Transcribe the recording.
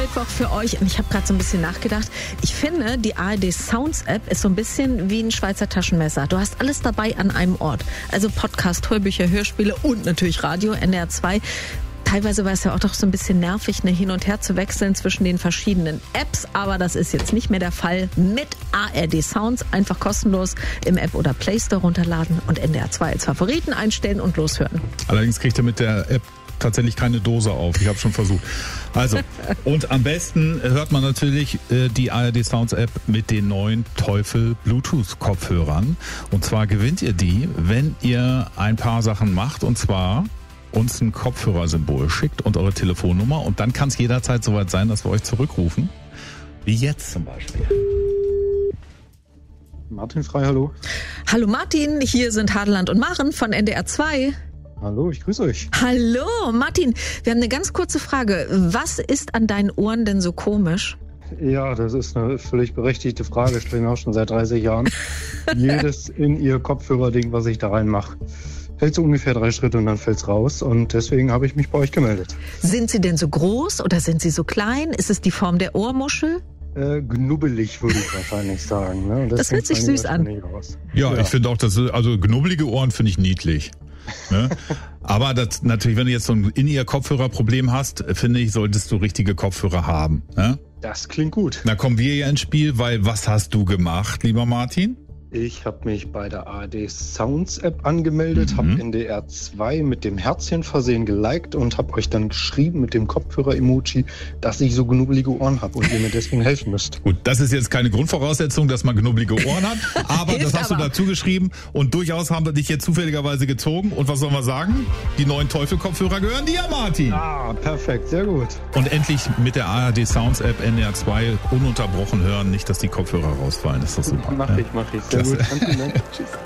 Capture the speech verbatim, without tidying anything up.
Mittwoch für euch. Und ich habe gerade so ein bisschen nachgedacht. Ich finde, die A R D Sounds App ist so ein bisschen wie ein Schweizer Taschenmesser. Du hast alles dabei an einem Ort. Also Podcast, Hörbücher, Hörspiele und natürlich Radio, N D R zwei. Teilweise war es ja auch doch so ein bisschen nervig, ne, hin und her zu wechseln zwischen den verschiedenen Apps. Aber das ist jetzt nicht mehr der Fall. Mit A R D Sounds einfach kostenlos im App oder Play Store runterladen und N D R zwei als Favoriten einstellen und loshören. Allerdings kriegt ihr mit der App tatsächlich keine Dose auf. Ich habe schon versucht. Also, und am besten hört man natürlich äh, die A R D Sounds App mit den neuen Teufel Bluetooth Kopfhörern. Und zwar gewinnt ihr die, wenn ihr ein paar Sachen macht. Und zwar uns ein Kopfhörersymbol schickt und eure Telefonnummer. Und dann kann es jederzeit soweit sein, dass wir euch zurückrufen. Wie jetzt zum Beispiel. Martin Frei, hallo. Hallo Martin, hier sind Hadeland und Maren von N D R zwei. Hallo, ich grüße euch. Hallo Martin, wir haben eine ganz kurze Frage. Was ist an deinen Ohren denn so komisch? Ja, das ist eine völlig berechtigte Frage. Stellen wir auch schon seit dreißig Jahren. Jedes in ihr Kopfhörerding, was ich da reinmache, fällt so ungefähr drei Schritte und dann fällt's raus. Und deswegen habe ich mich bei euch gemeldet. Sind sie denn so groß oder sind sie so klein? Ist es die Form der Ohrmuschel? Äh, knubbelig, würde ich wahrscheinlich sagen. Ne? Das hört sich süß an. Ja, ja, ich finde auch, dass also knubbelige Ohren finde ich niedlich. Ne? Aber das, natürlich, wenn du jetzt so ein In-Ear-Kopfhörer-Problem hast, finde ich, solltest du richtige Kopfhörer haben. Ne? Das klingt gut. Da kommen wir ja ins Spiel, weil was hast du gemacht, lieber Martin? Ich habe mich bei der A R D Sounds App angemeldet, mhm. habe N D R zwei mit dem Herzchen versehen geliked und habe euch dann geschrieben mit dem Kopfhörer-Emoji, dass ich so knubbelige Ohren habe und ihr mir deswegen helfen müsst. Gut, das ist jetzt keine Grundvoraussetzung, dass man knubbelige Ohren hat, aber das hast aber. du dazu geschrieben und durchaus haben wir dich jetzt zufälligerweise gezogen. Und was sollen wir sagen? Die neuen Teufel-Kopfhörer gehören dir, Martin. Ah, perfekt, sehr gut. Und endlich mit der A R D Sounds App N D R zwei ununterbrochen hören, nicht, dass die Kopfhörer rausfallen. Das ist doch super. Mach ja? ich, mach ich. Sehr gut. Danke, danke. Tschüss.